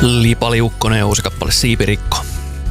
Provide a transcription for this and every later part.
Lipaliukkonen ja uusi kappale Siipirikko.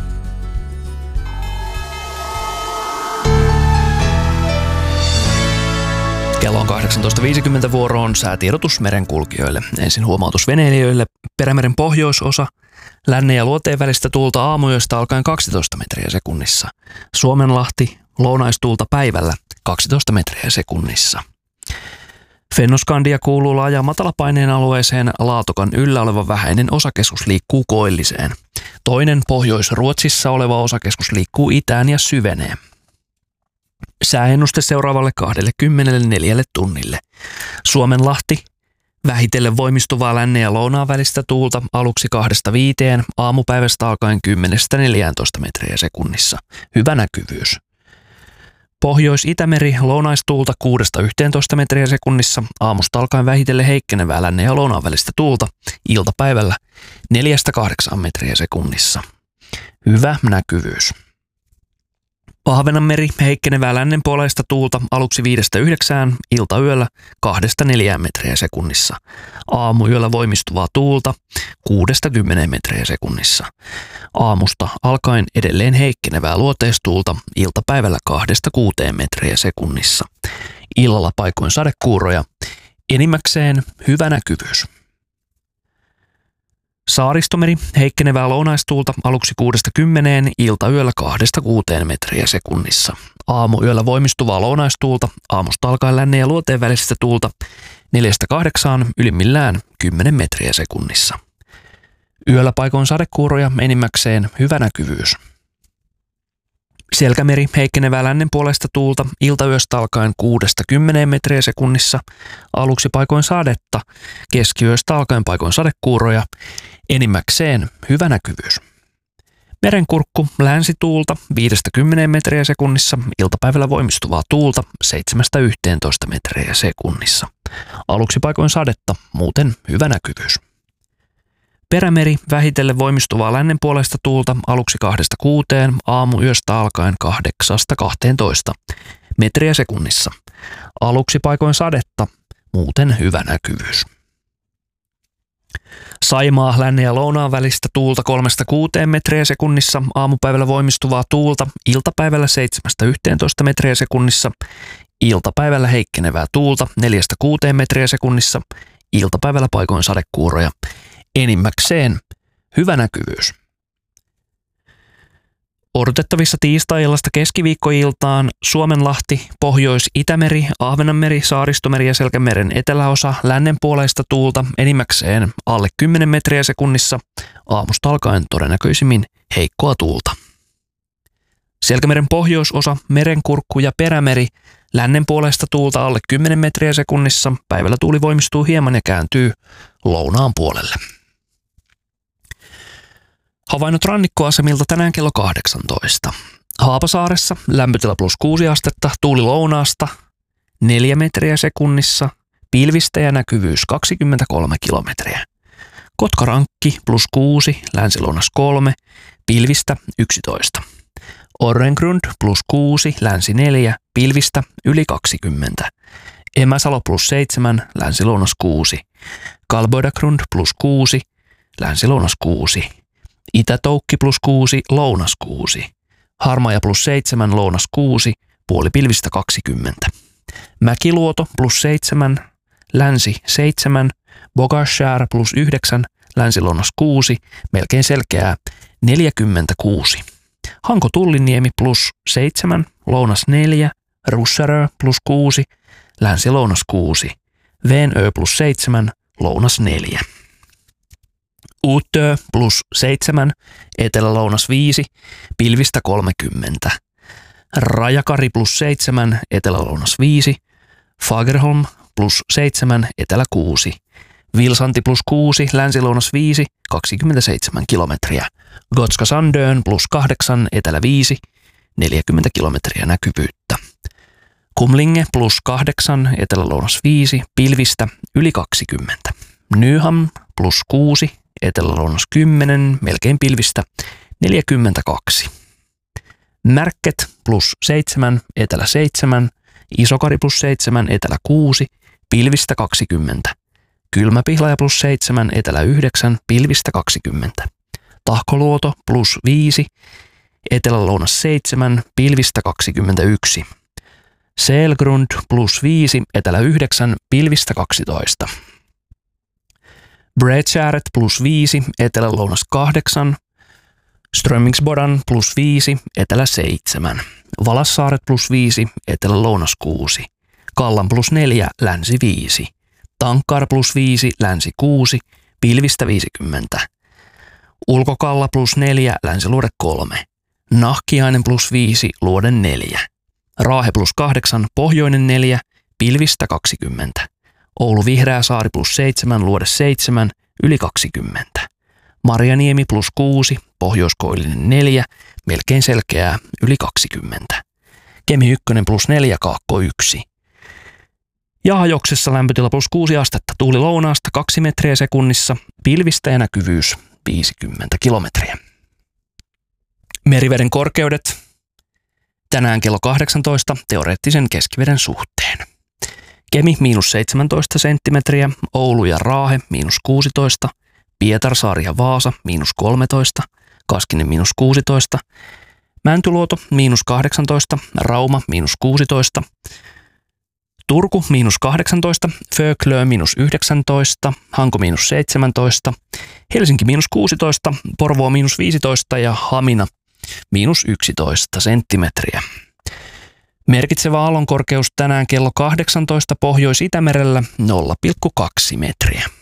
Kello on 18.50 vuoroon säätiedotus merenkulkijoille. Ensin huomautus veneilijöille. Perämeren pohjoisosa. Lännen ja luoteen välistä tuulta aamuyöstä alkaen 12 metriä sekunnissa. Suomenlahti lounaistuulta päivällä 12 metriä sekunnissa. Fennoskandia kuuluu laajaan matalapaineen alueeseen. Laatokan yllä oleva vähäinen osakeskus liikkuu koilliseen. Toinen Pohjois-Ruotsissa oleva osakeskus liikkuu itään ja syvenee. Sääennuste seuraavalle 24 tunnille. Suomenlahti. Vähitellen voimistuvaa lännen ja lounaan välistä tuulta aluksi 2-5, aamupäivästä alkaen 10-14 metriä sekunnissa. Hyvä näkyvyys. Pohjois-Itämeri lounaistuulta 6-11 metriä sekunnissa, aamusta alkaen vähitellen heikkenevää lännen ja lounaan välistä tuulta, iltapäivällä 4-8 metriä sekunnissa. Hyvä näkyvyys. Ahvenanmeri heikkenevää lännenpuoleista tuulta aluksi 5-9, iltayöllä 2-4 metriä sekunnissa. Aamuyöllä voimistuvaa tuulta 6-10 metriä sekunnissa. Aamusta alkaen edelleen heikkenevää luoteistuulta iltapäivällä 2-6 metriä sekunnissa. Illalla paikoin sadekuuroja, enimmäkseen hyvä näkyvyys. Saaristomeri heikkenevää lounaistuulta aluksi 6-10, iltayöllä 2-6 metriä sekunnissa. Aamuyöllä voimistuvaa lounaistuulta, aamusta alkaen lännen ja luoteen välisestä tuulta 4-8, ylimmillään 10 metriä sekunnissa. Yöllä paikoin sadekuuroja, enimmäkseen hyvä näkyvyys. Selkämeri heikkenevää lännen puolesta tuulta, iltayöstä alkaen 6-10 metriä sekunnissa, aluksi paikoin sadetta, keskiyöstä alkaen paikoin sadekuuroja, enimmäkseen hyvä näkyvyys. Merenkurkku länsituulta 5-10 metriä sekunnissa, iltapäivällä voimistuvaa tuulta 7-11 metriä sekunnissa. Aluksi paikoin sadetta, muuten hyvä näkyvyys. Perämeri vähitellen voimistuvaa lännen puolesta tuulta aluksi 2-6, aamuyöstä alkaen 8-12 metriä sekunnissa. Aluksi paikoin sadetta, muuten hyvä näkyvyys. Saimaa lännen ja lounaan välistä tuulta 3-6 metriä sekunnissa, aamupäivällä voimistuvaa tuulta, iltapäivällä 7-11 metriä sekunnissa, iltapäivällä heikkenevää tuulta 4-6 metriä sekunnissa, iltapäivällä paikoin sadekuuroja, enimmäkseen hyvä näkyvyys. Odotettavissa tiistai-illasta keskiviikkoiltaan Suomenlahti, Pohjois-Itämeri, Ahvenanmeri, Saaristomeri ja Selkämeren eteläosa lännenpuoleista tuulta enimmäkseen alle 10 metriä sekunnissa, aamusta alkaen todennäköisimmin heikkoa tuulta. Selkämeren pohjoisosa, Merenkurkku ja Perämeri lännenpuoleista tuulta alle 10 metriä sekunnissa, päivällä tuuli voimistuu hieman ja kääntyy lounaan puolelle. Havainnot rannikkoasemilta tänään kello 18. Haapasaaressa lämpötila +6 astetta, tuuli lounaasta 4 metriä sekunnissa, pilvistä ja näkyvyys 23 kilometriä. Kotkarankki +6, länsilounas 3, pilvistä 11. Orrengrund +6, länsi 4, pilvistä yli 20. Emäsalo +7, länsilounas 6. Kalboidagrund +6, länsilounas 6. Itätoukki +6, lounas 6. Harmaja +7, lounas 6, puolipilvistä 20. Mäkiluoto +7, länsi 7, Bogashär +9, länsilounas 6, melkein selkeää 46. Hanko-Tulliniemi +7, lounas 4, Russarö +6, länsi-lounas 6, Veenö +7, lounas 4. Uutö +7, etelä-lounas 5, pilvistä 30. Rajakari +7, etelä-lounas 5, Fagerholm +7, etelä 6. Vilsanti +6, länsi-lounas 5, 27 kilometriä. Gotska Sandön +8, etelä 5, 40 kilometriä näkyvyyttä. Kumlinge +8, etelä-lounas 5, pilvistä yli 20. Nyham +6, etelä-lounas 10, melkein pilvistä 42. Märket +7, etelä 7, Isokari +7, etelä 6, pilvistä 20. Kylmäpihlaja +7, etelä 9, pilvistä 20. Tahkoluoto +5, etelä-lounas 7, pilvistä 21. Selgrund +5, etelä 9, pilvistä 12. Bredskäret +5, etelä-lounas 8. Strömmingsbodan +5, etelä 7. Valassaaret +5, etelä-lounas 6. Kallan +4, länsi 5. Tankkaar +5, länsi 6, pilvistä 50. Ulkokalla +4, länsiluode 3. Nahkiainen +5, luode 4. Raahe +8, pohjoinen 4, pilvistä 20. Oulu Vihreäsaari +7, luode 7, yli 20. Marjaniemi +6, pohjoiskoillinen 4, melkein selkeää, yli 20. Kemi 1 +4, kaakko 1. Ja Ajoksessa lämpötila +6 astetta, tuuli lounaasta 2 metriä sekunnissa, pilvistä ja näkyvyys 50 kilometriä. Meriveden korkeudet tänään kello 18 teoreettisen keskiveden suhteen. Kemi -17 senttimetriä, Oulu ja Raahe -16, Pietarsaari ja Vaasa -13, Kaskinen -16, Mäntyluoto -18, Rauma -16, Turku -18, Föglö -19, Hanko -17, Helsinki -16, Porvoo -15 ja Hamina -11 senttimetriä. Merkitsevä aallonkorkeus tänään kello 18 Pohjois-Itämerellä 0,2 metriä.